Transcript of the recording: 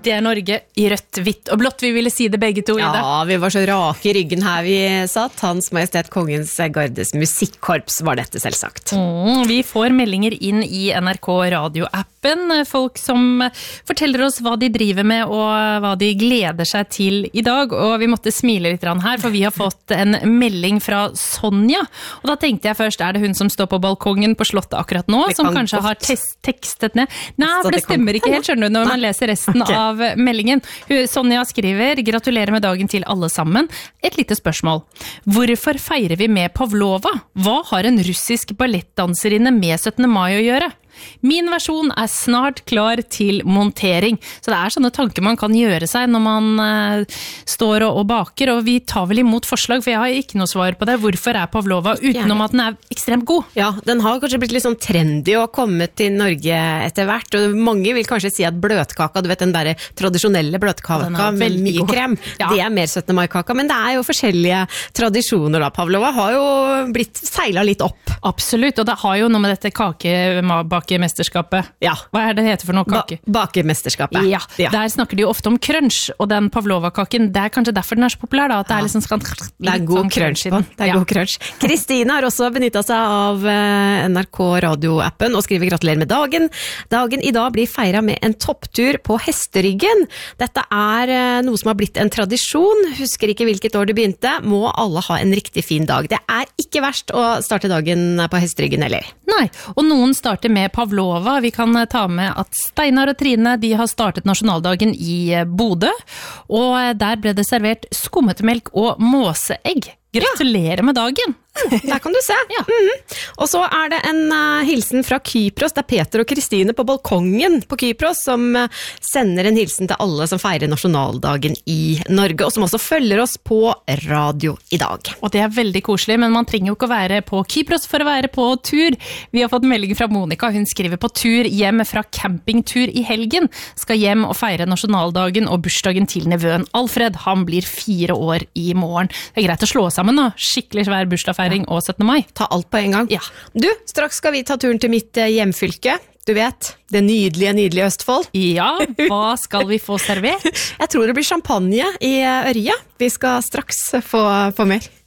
Det Norge I rødt, hvitt og blått, vi ville si det begge to, Ida. Ja, vi var så rake I ryggen her vi satt. Hans Majestet Kongens Gardes musikkorps var dette selvsagt. Vi får meldinger inn I NRK radioappen, folk som forteller oss hva de driver med og hva de gleder seg til I dag, og vi måtte smile litt her, for vi har fått en melding fra Sonja, og da tenkte jeg først, det hun som står på balkongen på slottet akkurat nå, som kanskje har tekstet ned? Nei, for det stemmer ikke helt, skjønner du, når man leser resten av meldingen. Sonja skriver, gratulerer med dagen til alle sammen. Et lite spørsmål. Hvorfor feirer vi med Pavlova? Hva har en russisk ballettdanserinne med 17. mai å gjøre? Min versjon snart klar til montering. Så det sånne tanker man kan gjøre seg når man står og baker, og vi tar vel imot forslag, for jeg har ikke noe svar på det. Hvorfor Pavlova utenom at den ekstremt god? Ja, den har kanskje blitt litt sånn trendy å komme til Norge etter hvert, og mange vil kanskje si at bløtkaka, du vet den der tradisjonelle bløtkaka med mye krem, det mer 17. mai-kaka, men det jo forskjellige tradisjoner da. Pavlova har jo blitt seilet litt opp. Absolutt, og det har jo noe med dette bakemesterskapet. Ja. Hva det heter for noe kake? Bakemesterskapet. Ja. Der snakker de jo ofte om crunch, og den Pavlova-kaken, det kanskje derfor den så populær da, at det liksom sånn... Det god crunch på den. Det god crunch. Kristine har også benyttet seg av NRK radioappen og skriver gratulerer med dagen. Dagen I dag blir feiret med en topptur på hesteryggen. Dette noe som har blitt en tradisjon. Husker ikke hvilket år det begynte. Må alle ha en riktig fin dag. Det ikke verst å starte dagen på hesteryggen heller. Nei, og noen starter med Pavlova. Vi kan ta med at Steinar og Trine, de har startet nasjonaldagen I Bodø, og der ble det servert skummetmelk og måseegg. Gratulerer med dagen! Der kan du se. Ja. Og så det en hilsen fra Kypros. Det Peter og Kristine på balkongen på Kypros som sender en hilsen til alle som feirer nasjonaldagen I Norge, og som også følger oss på radio I dag. Og det veldig koselig, men man trenger jo ikke å være på Kypros for å være på tur. Vi har fått melding fra Monica. Hun skriver på tur hjem fra campingtur I helgen. Skal hjem og feire nasjonaldagen og bursdagen til nevøen Alfred. Han blir 4 år I morgen. Det greit å slå sammen da. Skikkelig svær bursdagsfeiring og 17. mai. Ta alt på en gang. Ja. Du, straks skal vi ta turen til mitt hjemfylke. Du vet, det nydelige Østfold. Ja, hva skal vi få servert? Jeg tror det blir champagne I Ørje. Vi skal straks få mer.